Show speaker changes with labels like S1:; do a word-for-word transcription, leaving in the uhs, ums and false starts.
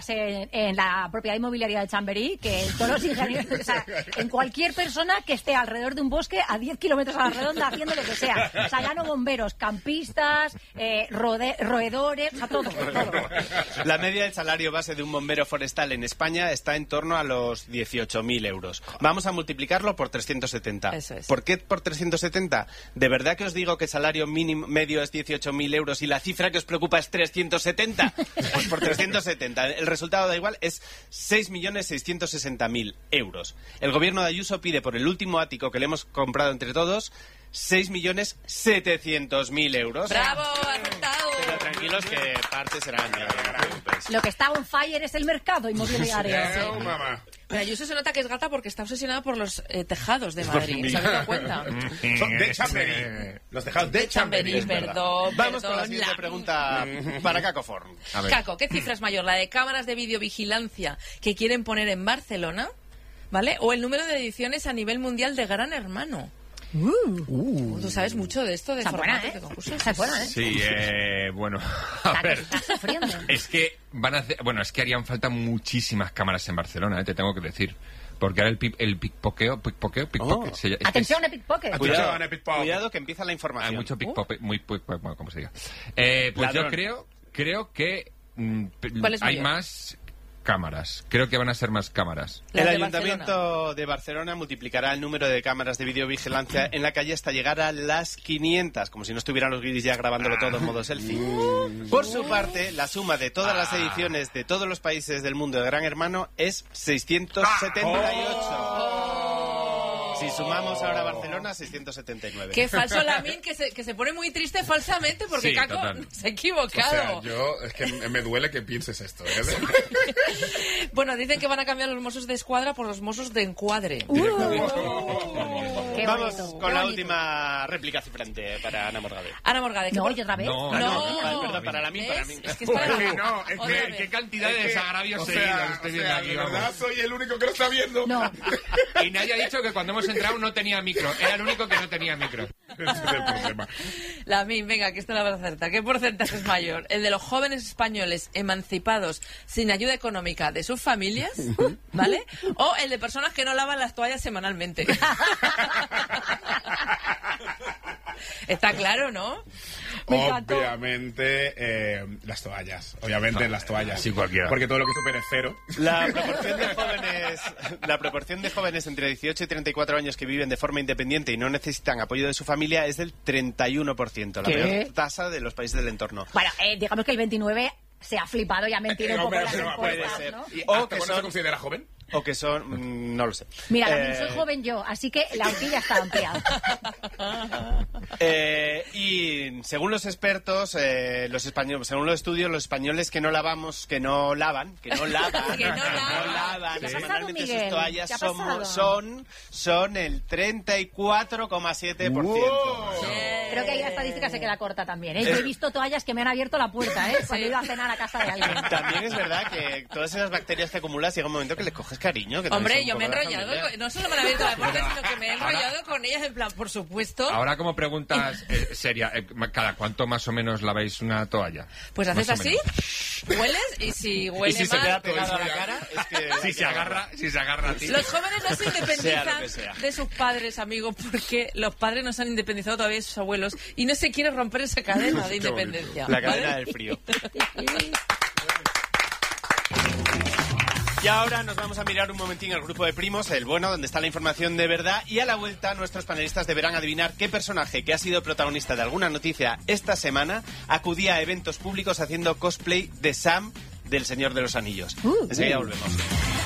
S1: en, en la propiedad inmobiliaria de Chamberí, que todos los ingenieros, o sea, en cualquier persona que esté alrededor de un bosque a diez kilómetros a la redonda haciendo lo que sea. O sea, ya no bomberos, campistas, eh, rode, roedores, o sea, todo, todo.
S2: La media del salario base de un bombero forestal en España está en torno a los dieciocho mil euros. Vamos a multiplicarlo por trescientos setenta.
S3: Eso es.
S2: ¿Por qué por trescientos setenta? ¿De verdad que os digo que el salario mínimo medio es dieciocho mil euros y la cifra que os preocupa es trescientos setenta? Pues por trescientos setenta. El resultado da igual, es seis millones seiscientos sesenta mil euros. El gobierno de Ayuso pide por el último ático que le hemos comprado entre todos seis millones setecientos mil euros.
S3: ¡Bravo! ¡Acertado!
S2: Pero tranquilos que parte serán. Ya, no te preocupes.
S1: Lo que está on fire es el mercado inmobiliario.
S4: Oh, mamá.
S3: Pero Ayuso se nota que es gata porque está obsesionada por los eh, tejados de Madrid. ¿Se habéis dado cuenta?
S4: Son de Chamberí. Los tejados de Chamberí.
S3: Chamberí, perdón.
S2: Vamos con la
S3: perdón,
S2: siguiente
S3: la-
S2: pregunta para Caco Forn.
S5: A ver.
S3: Caco, ¿qué cifra es mayor? ¿La de cámaras de videovigilancia que quieren poner en Barcelona? ¿Vale? ¿O el número de ediciones a nivel mundial de Gran Hermano?
S1: Uh,
S3: Tú sabes mucho de esto, de
S1: Está buena,
S3: formatos
S1: ¿eh?
S3: de concursos.
S1: Está buena, ¿eh?
S5: Sí, eh, bueno, a
S1: Está,
S5: ver.
S1: está sufriendo.
S5: Es que van a hacer, bueno, es que harían falta muchísimas cámaras en Barcelona, ¿eh? Te tengo que decir. Porque ahora el, pi- el pickpoqueo, pickpoqueo, pickpocket,
S2: Oh.
S5: se llama- es que
S1: Atención,
S5: es-
S1: Epic Pocket.
S2: Cuidado,
S4: Atención, Epic Pocket.
S2: cuidado que empieza la información.
S5: Hay mucho pickpocket, muy, muy, bueno, como se diga. Eh, pues
S2: Ladrón.
S5: yo creo, creo que mm, p-
S3: ¿Cuál es
S5: hay
S3: mayor?
S5: más cámaras. Creo que van a ser más cámaras.
S3: Las
S2: El
S3: de
S2: Ayuntamiento
S3: Barcelona.
S2: de Barcelona multiplicará el número de cámaras de videovigilancia en la calle hasta llegar a las quinientas, como si no estuvieran los guiris ya grabándolo todo en modo selfie. Por su parte, la suma de todas las ediciones de todos los países del mundo de Gran Hermano es seiscientos setenta y ocho. Si sumamos ahora Barcelona, seiscientos setenta y nueve.
S3: Qué falso Lamin, que se, que se pone muy triste falsamente porque
S5: Sí,
S3: Caco
S5: total.
S3: se ha
S4: O
S3: equivocado.
S4: sea, yo, es que me duele que pienses esto. ¿eh?
S3: Bueno, dicen que van a cambiar los mozos de escuadra por los mozos de encuadre.
S1: Uh, Qué
S2: Vamos
S1: bonito,
S2: con
S1: qué
S2: la
S1: bonito.
S2: última réplica cifrante para Ana Morgade.
S3: Ana Morgade. ¿qué
S1: No,
S3: por-
S1: ¿y otra vez?
S5: No,
S3: No,
S5: no,
S2: Ay, perdón, para la mí, para mí.
S3: ¿Ves? Es que es para
S4: Pues
S3: la-
S4: no, es
S3: Otra
S4: que-
S3: vez.
S5: cantidad
S4: Es que, o sea,
S5: estoy
S4: o
S5: viendo
S4: sea,
S5: aquí,
S4: de
S5: vamos.
S4: verdad soy el único que lo está viendo.
S1: No,
S5: Y nadie ha dicho que cuando hemos entrado no tenía micro. Era el único que no tenía micro.
S4: Ese es el problema.
S3: Lamin, venga, que esto la vas a acertar. ¿Qué porcentaje es mayor? ¿El de los jóvenes españoles emancipados sin ayuda económica de sus familias? ¿Vale? ¿O el de personas que no lavan las toallas semanalmente? Está claro, ¿no?
S1: Me encantó.
S4: Obviamente, eh, las toallas. Obviamente, las toallas.
S5: Sí, cualquiera.
S4: Porque todo lo que supere cero.
S2: La proporción de jóvenes, la proporción de jóvenes entre dieciocho y treinta y cuatro años que viven de forma independiente y no necesitan apoyo de su familia es del treinta y uno por ciento, la
S1: ¿Qué?
S2: peor tasa de los países del entorno.
S1: bueno, eh, digamos que el veintinueve se ha flipado y ha mentido un poco
S4: Hombre,
S1: en las
S4: pero
S1: encuestas,
S2: puede ser.
S1: ¿no?
S4: ¿Y
S2: O
S4: hasta
S2: que
S4: cuándo
S2: son-
S4: se considera joven?
S2: O que son, mm, no lo sé.
S1: Mira,
S2: Eh,
S1: también soy joven yo, así que la horquilla está ampliada.
S2: Eh, y según los expertos, eh, los españoles, según los estudios, los españoles que no lavamos, que no lavan, que no lavan,
S3: Que no lavan.
S2: lavan
S1: ¿Qué ha
S2: semanalmente
S1: pasado,
S2: sus
S1: Miguel?
S2: toallas
S1: ¿Qué ha
S2: somos-
S1: pasado?
S2: son, son el treinta y cuatro coma siete por ciento.
S1: Creo que ahí la estadística se queda corta también, ¿eh? Yo he visto toallas que me han abierto la puerta, ¿eh? Cuando he ido a cenar a casa de alguien.
S2: También es verdad que todas esas bacterias que acumulas llega un momento que les coges cariño. Que también
S3: Hombre,
S2: son un
S3: yo me he
S2: poco de la
S3: enrollado,
S2: familia.
S3: con- no solo me han abierto la puerta, sino que me he enrollado con ellas en plan, por supuesto.
S5: Ahora como preguntas eh, seria, eh, ¿cada cuánto más o menos laváis una toalla?
S3: Pues
S5: Más
S3: haces
S5: o
S3: así,
S5: menos.
S3: hueles y si huele
S2: Y si se
S3: mal...
S2: queda pegado a la cara, es que...
S5: Si se agarra, si se agarra a ti.
S3: Los jóvenes no se
S2: Sea lo
S3: independizan
S2: que sea.
S3: de sus padres, amigos, porque los padres no se han independizado todavía de sus abuelos y no se quiere romper esa cadena de
S4: Qué bonito.
S3: independencia.
S2: La
S3: ¿vale?
S2: cadena del frío. Y ahora nos vamos a mirar un momentín el grupo de primos, el bueno, donde está la información de verdad. Y a la vuelta nuestros panelistas deberán adivinar qué personaje que ha sido protagonista de alguna noticia esta semana acudía a eventos públicos haciendo cosplay de Sam del Señor de los Anillos.
S1: Uh.
S2: Enseguida volvemos.